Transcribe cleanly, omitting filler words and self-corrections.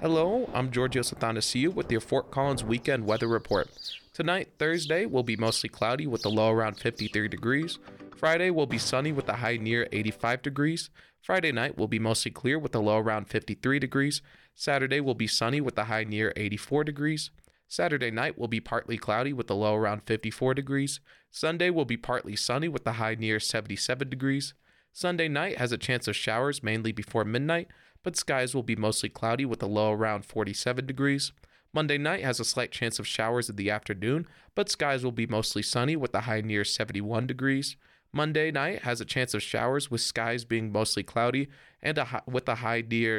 Hello, I'm Giorgio Sathanasiou with your Fort Collins weekend weather report. Tonight, Thursday, will be mostly cloudy with a low around 53 degrees. Friday will be sunny with a high near 85 degrees. Friday night will be mostly clear with a low around 53 degrees. Saturday will be sunny with a high near 84 degrees. Saturday night will be partly cloudy with a low around 54 degrees. Sunday will be partly sunny with a high near 77 degrees. Sunday night has a chance of showers mainly before midnight, but skies will be mostly cloudy with a low around 47 degrees. Monday night has a slight chance of showers in the afternoon, but skies will be mostly sunny with a high near 71 degrees. Monday night has a chance of showers with skies being mostly cloudy and with a high near